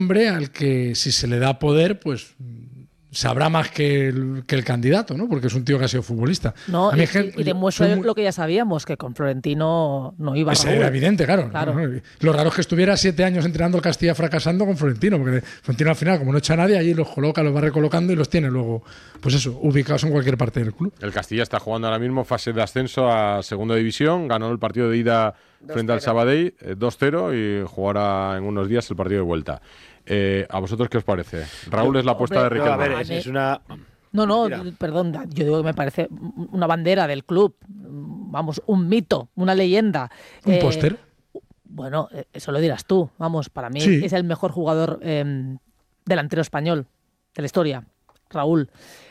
hombre al que si se le da poder, pues sabrá más que el candidato, ¿no? Porque es un tío que ha sido futbolista. No, a mí es que y demuestra lo que ya sabíamos, que con Florentino no iba a Raúl. Era evidente, claro. Claro. ¿no? Lo raro es que estuviera 7 años entrenando el Castilla fracasando con Florentino, porque Florentino al final, como no echa a nadie, allí los coloca, los va recolocando y los tiene luego, pues eso, ubicados en cualquier parte del club. El Castilla está jugando ahora mismo fase de ascenso a segunda división, ganó el partido de ida frente al Sabadell 2-0 y jugará en unos días el partido de vuelta. ¿A vosotros qué os parece? Raúl es la apuesta de Riquelme. A ver, es una... No, perdón, yo digo que me parece una bandera del club, vamos, un mito, una leyenda. ¿Un póster? Bueno, eso lo dirás tú, vamos, para mí sí. Es el mejor jugador delantero español de la historia, Raúl.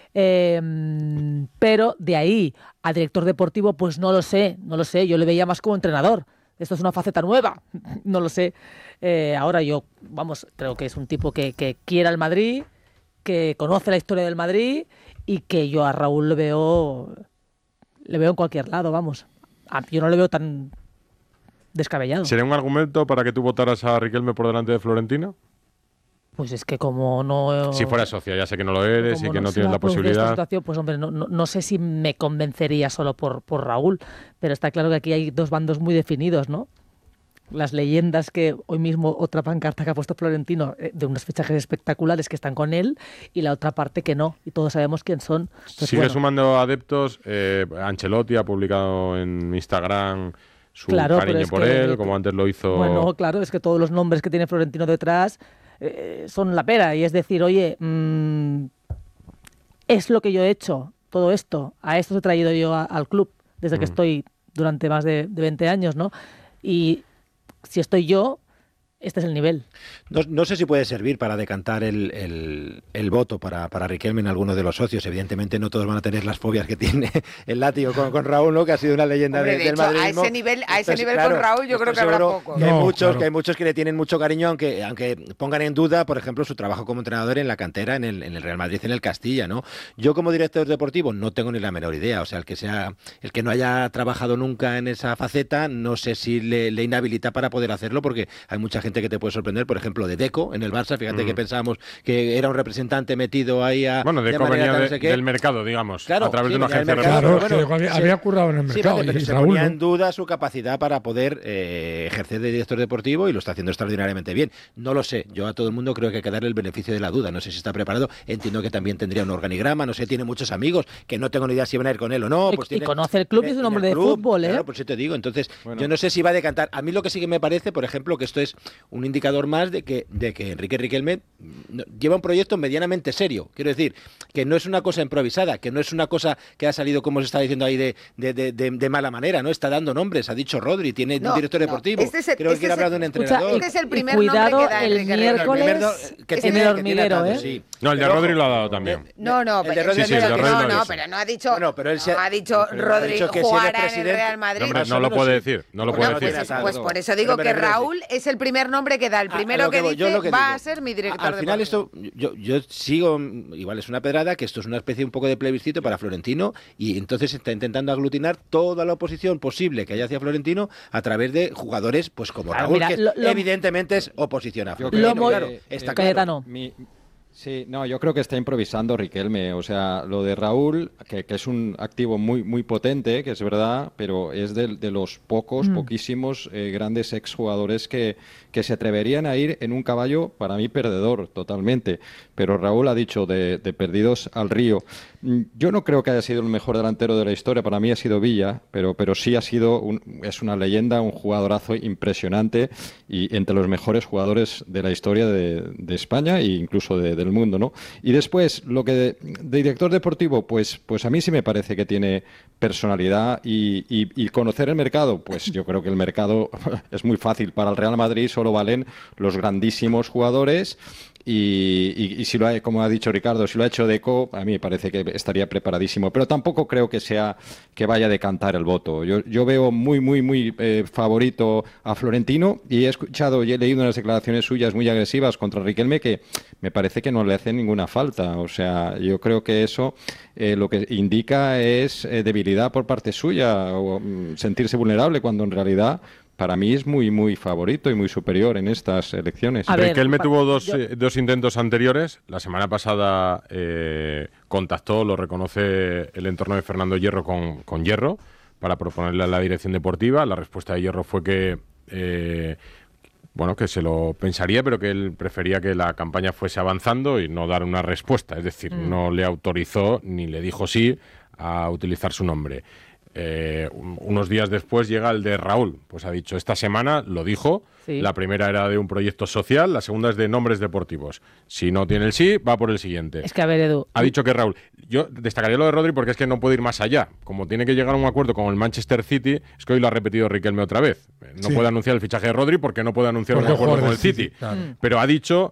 Pero de ahí a director deportivo, pues no lo sé, yo le veía más como entrenador. Esto es una faceta nueva, no lo sé. Ahora yo, vamos, creo que es un tipo que quiere al Madrid, que conoce la historia del Madrid y que yo a Raúl le veo en cualquier lado, vamos. Yo no le veo tan descabellado. ¿Sería un argumento para que tú votaras a Riquelme por delante de Florentino? Pues es que como no... Si fuera socio, ya sé que no lo eres y que no tienes la posibilidad. Situación, pues hombre, no sé si me convencería solo por Raúl, pero está claro que aquí hay dos bandos muy definidos, ¿no? Las leyendas que hoy mismo, otra pancarta que ha puesto Florentino, de unos fichajes espectaculares que están con él, y la otra parte que no, y todos sabemos quién son. Pues sigue sumando adeptos. Ancelotti ha publicado en Instagram su cariño por él, como antes lo hizo... Bueno, claro, es que todos los nombres que tiene Florentino detrás son la pera, y es decir, oye, es lo que yo he hecho, todo esto, a esto he traído yo al club desde que estoy durante más de 20 años, ¿no? Y si estoy yo, este es el nivel. No sé si puede servir para decantar el voto para Riquelme en alguno de los socios. Evidentemente no todos van a tener las fobias que tiene el látigo con Raúl, ¿no? Que ha sido una leyenda del madridismo. A ese nivel claro, con Raúl yo creo que habrá poco. Que hay muchos que le tienen mucho cariño, aunque pongan en duda, por ejemplo, su trabajo como entrenador en la cantera, en el Real Madrid, en el Castilla, ¿no? Yo como director deportivo no tengo ni la menor idea. O sea, el que no haya trabajado nunca en esa faceta, no sé si le inhabilita para poder hacerlo, porque hay mucha gente que te puede sorprender, por ejemplo, de Deco en el Barça. Fíjate que pensábamos que era un representante metido ahí a... Bueno, Deco venía del mercado, digamos, claro, a través de una agencia de mercado. Claro, que había currado en el mercado. Pero se ponía en duda su capacidad para poder ejercer de director deportivo, y lo está haciendo extraordinariamente bien. No lo sé, yo a todo el mundo creo que hay que darle el beneficio de la duda. No sé si está preparado, entiendo que también tendría un organigrama, no sé, tiene muchos amigos, que no tengo ni idea si van a ir con él o no. Pues y conoce el club y es un hombre de fútbol, ¿eh? Claro, por eso te digo. Entonces, yo no sé si va a decantar. A mí lo que sí que me parece, por ejemplo, que esto es un indicador más de que Enrique Riquelme lleva un proyecto medianamente serio. Quiero decir, que no es una cosa improvisada, que no es una cosa que ha salido, como se está diciendo ahí, de mala manera, ¿no? Está dando nombres, ha dicho Rodri, tiene un director deportivo. Creo que quiere hablar de un entrenador. Este es el primer cuidado, nombre que da el miércoles que tiene el hormiguero, ¿eh? Sí. No, el de Rodri lo ha dado también. No, pero no ha dicho, pero él ha dicho Rodri jugará en el Real Madrid. No lo puede decir, no lo puede decir. Pues por eso digo que Raúl es el primer nombre que da, el primero que dice va a ser mi director deportivo. Al final esto, yo sigo, igual es una pedrada, que esto es una especie un poco de plebiscito para Florentino, y entonces está intentando aglutinar toda la oposición posible que haya hacia Florentino a través de jugadores pues como Raúl, mira, que evidentemente es oposición a Florentino. Claro, está claro. Sí, no, yo creo que está improvisando Riquelme. O sea, lo de Raúl, que es un activo muy, muy potente, que es verdad, pero es de los poquísimos grandes exjugadores que se atreverían a ir en un caballo, para mí, perdedor totalmente. Pero Raúl ha dicho de perdidos al río. Yo no creo que haya sido el mejor delantero de la historia. Para mí ha sido Villa, pero sí ha sido es una leyenda, un jugadorazo impresionante y entre los mejores jugadores de la historia de España e incluso del mundo, ¿no? Y después, lo que de director deportivo, pues a mí sí me parece que tiene personalidad y conocer el mercado. Pues yo creo que el mercado es muy fácil. Para el Real Madrid solo valen los grandísimos jugadores. Y si lo ha, como ha dicho Ricardo, si lo ha hecho Deco, a mí me parece que estaría preparadísimo. Pero tampoco creo que vaya a decantar el voto. Yo veo muy favorito a Florentino, y he escuchado y he leído unas declaraciones suyas muy agresivas contra Riquelme que me parece que no le hacen ninguna falta. O sea, yo creo que eso lo que indica es debilidad por parte suya, o sentirse vulnerable, cuando en realidad para mí es muy, muy favorito y muy superior en estas elecciones. Riquelme tuvo dos intentos anteriores. La semana pasada contactó, lo reconoce el entorno de Fernando Hierro con Hierro para proponerle a la dirección deportiva. La respuesta de Hierro fue que que se lo pensaría, pero que él prefería que la campaña fuese avanzando y no dar una respuesta. Es decir, no le autorizó ni le dijo sí a utilizar su nombre. Unos días después llega el de Raúl. Pues ha dicho, esta semana lo dijo. Sí. La primera era de un proyecto social, la segunda es de nombres deportivos. Si no tiene el sí, va por el siguiente. Es que, a ver, Edu... Ha dicho que Raúl... Yo destacaría lo de Rodri porque es que no puede ir más allá. Como tiene que llegar a un acuerdo con el Manchester City, es que hoy lo ha repetido Riquelme otra vez. No puede anunciar el fichaje de Rodri porque no puede anunciar un acuerdo con el City. Claro. Pero ha dicho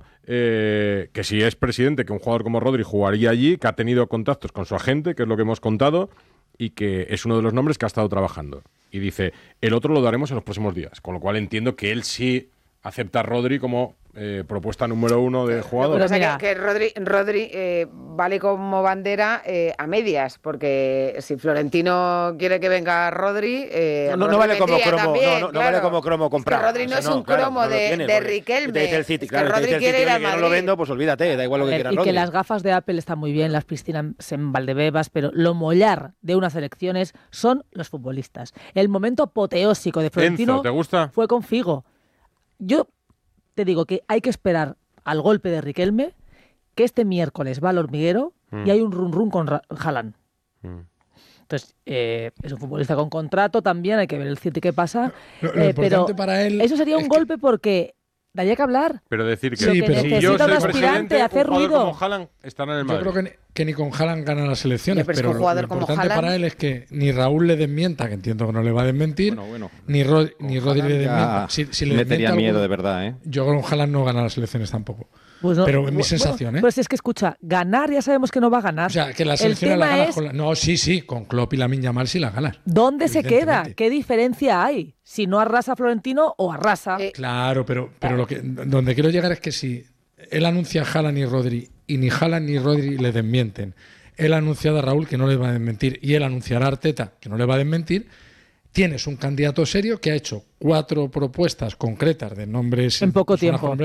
que si es presidente, que un jugador como Rodri jugaría allí, que ha tenido contactos con su agente, que es lo que hemos contado, y que es uno de los nombres que ha estado trabajando. Y dice, el otro lo daremos en los próximos días. Con lo cual entiendo que él sí acepta a Rodri como propuesta número 1 de jugador. Lo que pasa que Rodri vale como bandera a medias, porque si Florentino quiere que venga Rodri... no vale como cromo, también, no vale como cromo comprado. Es que Rodri no es un cromo de Riquelme. Te dice el City, claro, Rodri quiere ir al Madrid. No lo vendo, pues olvídate, da igual lo que quiera Y Rodri. que las gafas de Apple están muy bien, las piscinas en Valdebebas, pero lo mollar de unas elecciones son los futbolistas. El momento apoteósico de Florentino Enzo, ¿te gusta? Fue con Figo. Yo te digo que hay que esperar al golpe de Riquelme, que este miércoles va al Hormiguero y hay un run con Haaland. Entonces, es un futbolista con contrato también, hay que ver el City qué pasa. Pero para él eso sería un golpe porque daría que hablar. Pero decir que, sí, pero si yo soy presidente, hacer un jugador ruido. como Haaland estará en el Madrid. Yo creo que ni con Haaland gana las elecciones, pero un jugador lo como importante Haaland... para él es que ni Raúl le desmienta, que entiendo que no le va a desmentir, ni Rodri le desmienta. Si le metería desmienta miedo, alguno, de verdad, ¿eh? Yo con Haaland no gana las elecciones tampoco. Pues no, pero es mi sensación, ¿eh? Pues es que escucha, ganar ya sabemos que no va a ganar. O sea, que las elecciones las ganas con No, sí, con Klopp y Lamine Yamal sí las ganas. ¿Dónde se queda? ¿Qué diferencia hay? Si no arrasa Florentino o arrasa. Claro, pero donde quiero llegar es que si él anuncia a Haaland y Rodri y ni Haaland ni Rodri le desmienten, él ha anunciado a Raúl que no le va a desmentir y él anunciará a Arteta que no le va a desmentir, tienes un candidato serio que ha hecho 4 propuestas concretas de nombres en poco tiempo.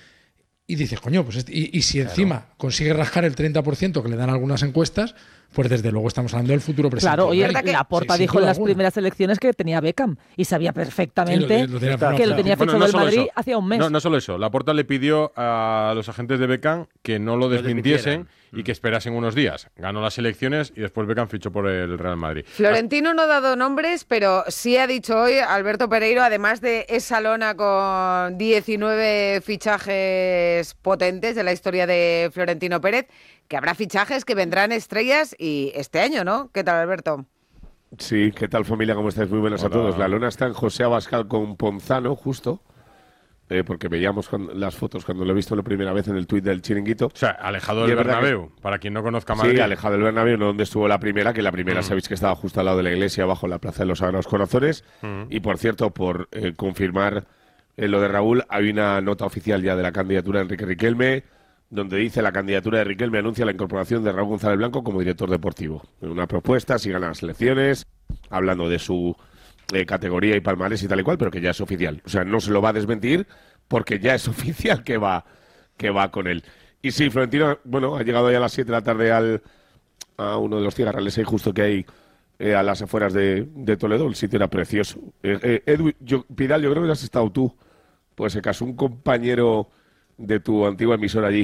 Y dices, coño, pues y si encima consigue rascar el 30% que le dan algunas encuestas, pues desde luego estamos hablando del futuro presidente. Claro, oye, Laporta dijo en las primeras elecciones que tenía Beckham y sabía perfectamente que lo tenía fichado el Madrid hacía un mes. No solo eso, Laporta le pidió a los agentes de Beckham que no lo desmintiesen y que esperasen unos días. Ganó las elecciones y después Beckham fichó por el Real Madrid. Florentino no ha dado nombres, pero sí ha dicho hoy Alberto Pereiro, además de esa lona con 19 fichajes potentes de la historia de Florentino Pérez, que habrá fichajes que vendrán estrellas y este año, ¿no? ¿Qué tal, Alberto? Sí, ¿qué tal, familia? ¿Cómo estáis? Muy buenas a todos. La lona está en José Abascal con Ponzano, justo, porque veíamos las fotos cuando lo he visto la primera vez en el tuit del Chiringuito. O sea, alejado del Bernabéu, para quien no conozca Madrid. Sí, alejado del Bernabéu, no donde estuvo la primera, que la primera sabéis que estaba justo al lado de la iglesia, bajo la Plaza de los Sagrados Corazones. Y, por cierto, por confirmar lo de Raúl, hay una nota oficial ya de la candidatura de Enrique Riquelme, donde dice la candidatura de Riquelme anuncia la incorporación de Raúl González Blanco como director deportivo. Una propuesta, si gana las elecciones, hablando de su categoría y palmarés y tal y cual, pero que ya es oficial. O sea, no se lo va a desmentir porque ya es oficial que va con él. Y sí, Florentino, bueno, ha llegado ya a las 7 de la tarde a uno de los cigarrales ahí justo que hay a las afueras de Toledo. El sitio era precioso. Edu, Pidal, yo creo que ya has estado tú. Pues se casó un compañero de tu antigua emisora allí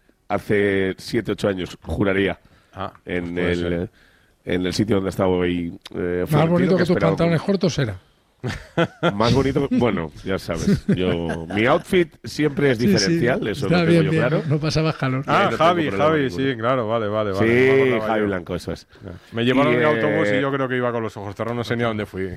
hace 7-8 años, juraría, en el sitio donde estaba hoy. Más bonito que tus pantalones cortos era. Más bonito, bueno, ya sabes. Mi outfit siempre es diferencial, sí, eso lo tengo yo claro. No pasabas calor. Javi, sí, claro, vale. Sí, Javi Blanco, eso es. Me llevaron en autobús y yo creo que iba con los ojos cerrados, no sé ni a dónde fui.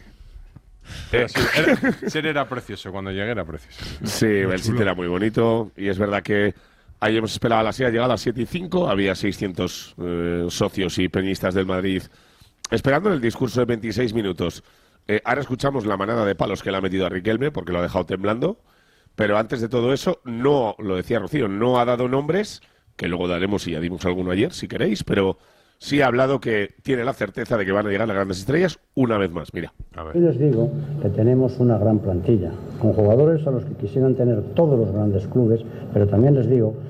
Era precioso, cuando llegué era precioso. Sí, el sitio era muy bonito y es verdad que ahí hemos esperado a las 6, llegado a las 7:05, había 600 socios y peñistas del Madrid esperando el discurso de 26 minutos. Ahora escuchamos la manada de palos que le ha metido a Riquelme porque lo ha dejado temblando, pero antes de todo eso, no, lo decía Rocío, no ha dado nombres, que luego daremos y ya dimos alguno ayer si queréis, pero sí ha hablado que tiene la certeza de que van a llegar las grandes estrellas una vez más. Mira. A ver. Hoy les digo que tenemos una gran plantilla, con jugadores a los que quisieran tener todos los grandes clubes, pero también les digo